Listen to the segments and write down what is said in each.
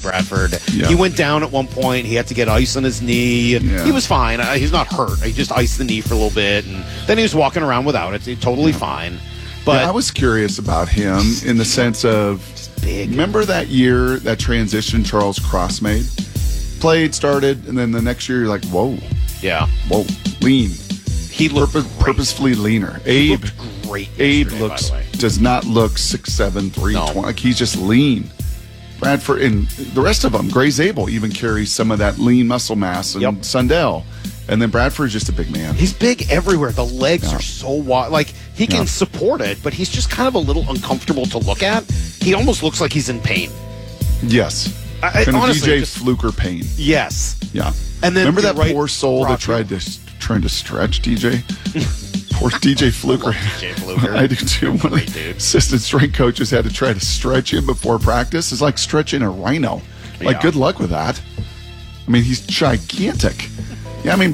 Bradford. Yeah. He went down at one point. He had to get ice on his knee. Yeah. He was fine. He's not hurt. He just iced the knee for a little bit, and then he was walking around without it. He's totally fine. But I was curious about him in the sense of, big. Remember that year, that transition Charles Cross made? Played, started, and then the next year you're like, whoa, lean. He looked purposefully leaner. Abe looked great. Abe yesterday, does not look 6'7", 320. No. Like he's just lean. Bradford and the rest of them, Gray Zabel even carries some of that lean muscle mass, and Sundell. And then Bradford's just a big man. He's big everywhere. The legs are so wide. Like, he can support it, but he's just kind of a little uncomfortable to look at. He almost looks like he's in pain. Yes. Honestly, DJ Fluker pain. Yes. Yeah. And then remember that poor soul that trying to stretch DJ? Poor DJ Fluker. DJ Fluker. I do too. One of the assistant strength coaches had to try to stretch him before practice. It's like stretching a rhino. Like, good luck with that. I mean, he's gigantic. Yeah, I mean,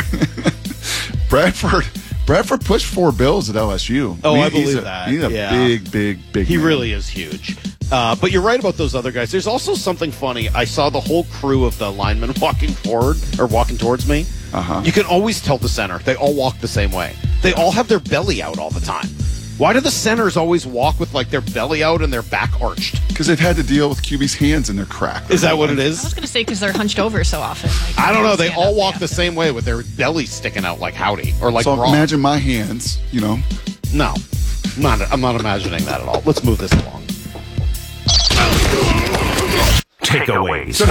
Bradford pushed 4 bills at LSU. Oh, I believe that. He's a big He man. really is huge. But you're right about those other guys. There's also something funny. I saw the whole crew of the linemen walking towards me. Uh-huh. You can always tell the center. They all walk the same way. They all have their belly out all the time. Why do the centers always walk with like their belly out and their back arched? Because they've had to deal with QB's hands and their crack. Is that what it I is? was going to say because they're hunched over so often. Like, I don't know. They all walk the same way with their belly sticking out like howdy or like So Gronk. imagine my hands, No. I'm not imagining that at all. Let's move this along. Takeaways.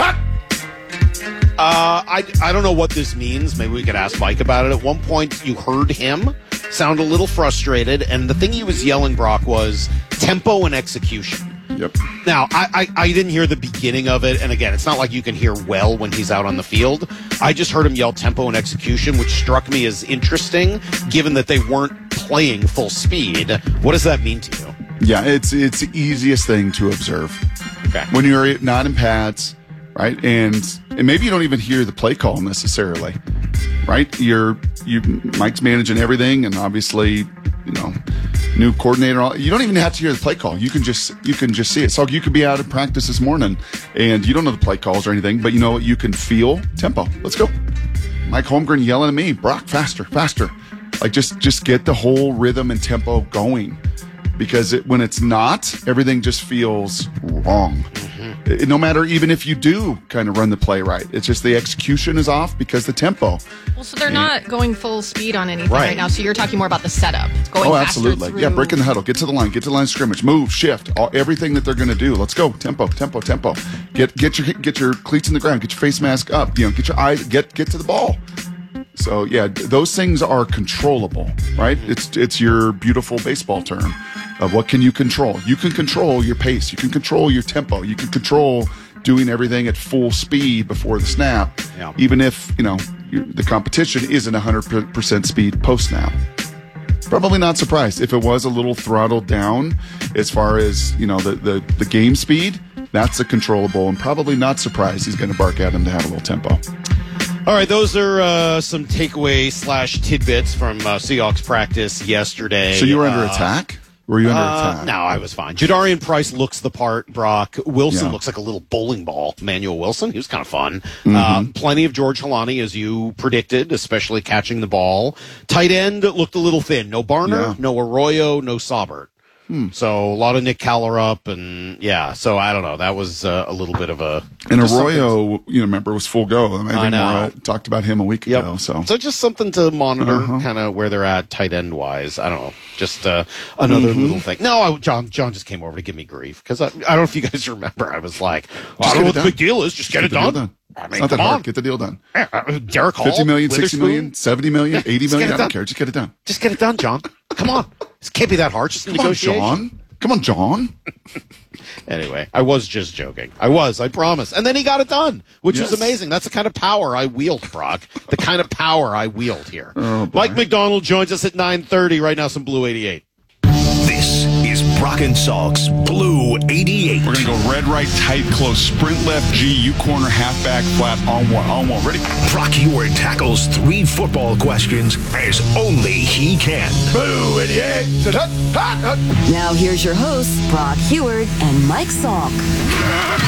I don't know what this means. Maybe we could ask Mike about it. At one point, you heard him sound a little frustrated, and the thing he was yelling, Brock, was tempo and execution. Yep. Now, I didn't hear the beginning of it, and again, it's not like you can hear well when he's out on the field. I just heard him yell tempo and execution, which struck me as interesting, given that they weren't playing full speed. What does that mean to you? Yeah, it's the easiest thing to observe. Okay. When you're not in pads, right? And maybe you don't even hear the play call necessarily, right? Mike's managing everything, and obviously, new coordinator. You don't even have to hear the play call. You can just see it. So you could be out of practice this morning, and you don't know the play calls or anything, but you can feel tempo. Let's go. Mike Holmgren yelling at me, Brock, faster. Like just get the whole rhythm and tempo going. Because when it's not, everything just feels wrong. Mm-hmm. No matter, even if you do kind of run the play right, it's just the execution is off because the tempo. Well, so they're not going full speed on anything right now. So you're talking more about the setup. It's going absolutely. Through. Yeah, breaking the huddle, get to the line of scrimmage, move, shift, everything that they're going to do. Let's go, tempo. Get your cleats in the ground, get your face mask up. Get your eyes, get to the ball. So yeah, those things are controllable, right? It's your beautiful baseball term of what can you control. You can control your pace. You can control your tempo. You can control doing everything at full speed before the snap, even if the competition isn't 100% speed post snap. Probably not surprised if it was a little throttled down as far as the game speed. That's a controllable, and probably not surprised he's going to bark at him to have a little tempo. All right, those are some takeaway / tidbits from Seahawks practice yesterday. So you were under attack? Were you under attack? No, I was fine. Jadarian Price looks the part, Brock. Wilson looks like a little bowling ball. Manuel Wilson, he was kind of fun. Mm-hmm. Plenty of George Halani, as you predicted, especially catching the ball. Tight end looked a little thin. No Barner, no Arroyo, no Saubert. So a lot of Nick Callerup, and so I don't know. That was a little bit of a. And Arroyo, remember, was full go. I know. Maura talked about him a week ago. So just something to monitor, kind of where they're at tight end wise. I don't know. Just another little thing. No, John just came over to give me grief because I don't know if you guys remember. I was like, I don't know what the big deal is. Just get it done. I mean, it's not that hard. Get the deal done. Derek Hall, 50 million, 60 Witherspoon. million, 70 million, 80 million. I don't care. Just get it done. Just get it done, John. Come on. This can't be that hard. Just negotiation. Come on, John. Anyway, I was just joking. I promise. And then he got it done, which was amazing. That's the kind of power I wield, Brock. The kind of power I wield here. Mike McDonald joins us at 9:30. Right now, some Blue 88. This is Brock and Salk's Blue 88. We're going to go red, right, tight, close, sprint left, G, U corner, halfback, flat, on one. Ready? Brock Huard tackles 3 football questions as only he can. Blue 88. Now here's your hosts, Brock Huard and Mike Salk.